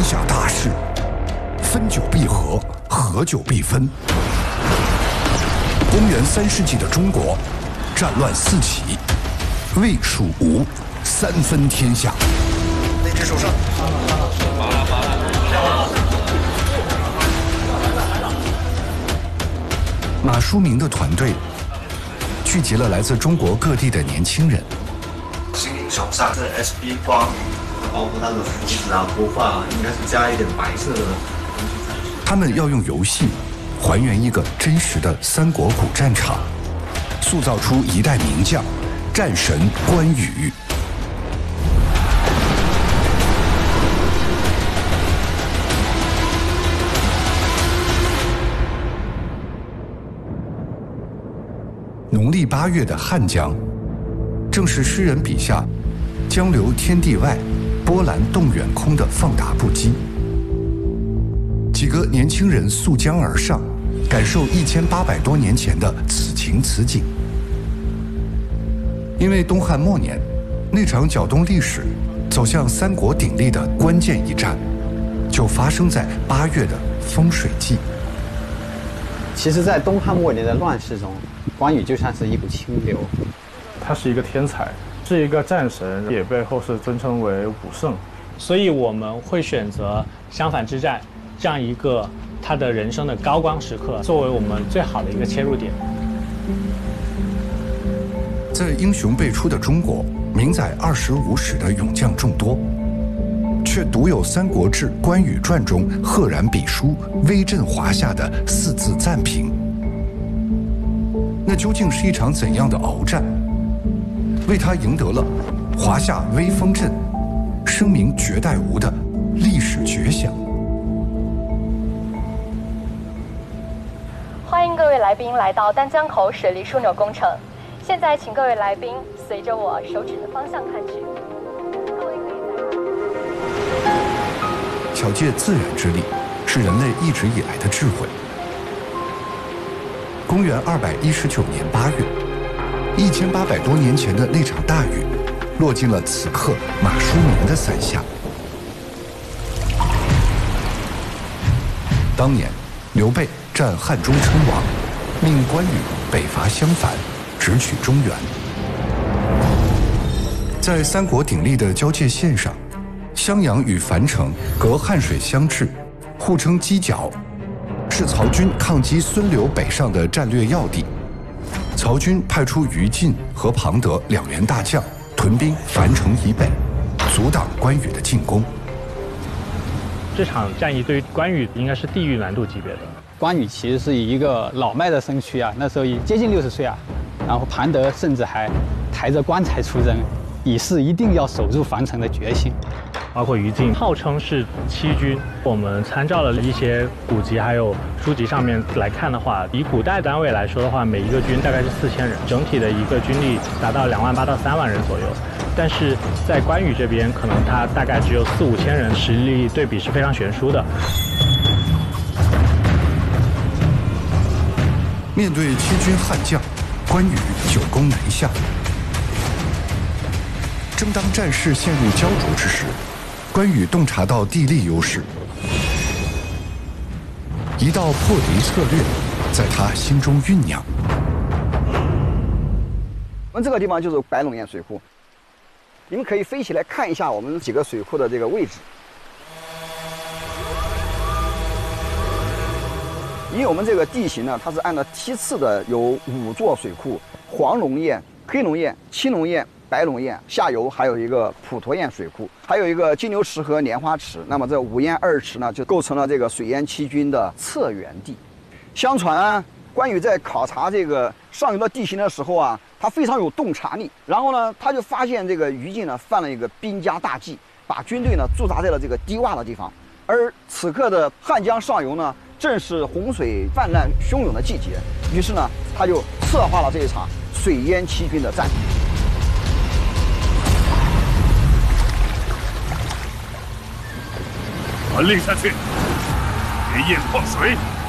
天下大事，分久必合，合久必分。公元3世纪的中国，战乱四起，魏、蜀、吴三分天下。 那只手上， 马书明的团队聚集了来自中国各地的年轻人。 新英雄上这 SB 光，包括他的胡子啊、头发啊，应该是加一点白色的东西在。 他们要用游戏还原一个真实的三国古战场，塑造出一代名将战神关羽。农历8月的汉江，正是诗人笔下“江流天地外，波澜动远空”的放大不羁。几个年轻人溯江而上，感受1800多年前的此情此景。因为东汉末年，那场搅动历史、走向三国鼎立的关键一战，就发生在8月的风水季。 其实，在东汉末年的乱世中，关羽就像是一股清流。 他是一个天才，是一个战神，也被后世尊称为武圣。 所以我们会选择襄樊之战这样一个他的人生的高光时刻，作为我们最好的一个切入点。 在英雄辈出的中国，名载25史的勇将众多，却独有《三国志·关羽传》中赫然笔书、威震华夏的4字赞评。那究竟是一场怎样的鏖战，为他赢得了“华夏威风阵，声名绝代吴”的历史绝响？ 欢迎各位来宾来到丹江口水利枢纽工程。现在，请各位来宾随着我手指的方向看去。 巧借自然之力，是人类一直以来的智慧。公元219年8月，1800多年前的那场大雨，落进了此刻马书明的伞下。当年，刘备战汉中称王，命关羽北伐襄樊，直取中原。在三国鼎立的交界线上，襄阳与樊城隔汉水相峙，互称犄角，是曹军抗击孙刘北上的战略要地。曹军派出于禁和庞德2员大将，屯兵樊城以北，阻挡关羽的进攻。 这场战役对于关羽应该是地狱难度级别的。 关羽其实是一个老迈的身躯啊，那时候已接近60岁啊，然后庞德甚至还抬着棺材出征，以示一定要守住樊城的决心。 包括于禁号称是7军，我们参照了一些古籍还有书籍上面来看的话，以古代单位来说的话，每一个军大概是4000人，整体的一个军力达到28000到3万人左右。但是在关羽这边，可能他大概只有4、5千人，实力对比是非常悬殊的。 面对7军悍将，关羽久攻南下。正当战事陷入焦灼之时，关羽洞察到地利优势，一道破敌策略在他心中酝酿。 我们这个地方就是白龙堰水库，你们可以飞起来看一下我们几个水库的这个位置。因为我们这个地形呢，它是按照梯次的，有5座水库：黄龙堰、黑龙堰、青龙堰、白龙堰，下游还有一个普陀堰水库，还有一个金牛池和莲花池。那么这5堰2池呢，就构成了这个水淹7军的策源地。相传关羽在考察这个上游的地形的时候啊，他非常有洞察力。然后呢，他就发现这个于禁呢犯了一个兵家大忌，把军队呢驻扎在了这个低洼的地方。而此刻的汉江上游呢，正是洪水泛滥汹涌的季节。于是呢，他就策划了这一场水淹7军的战役。 传令下去，决堰放水。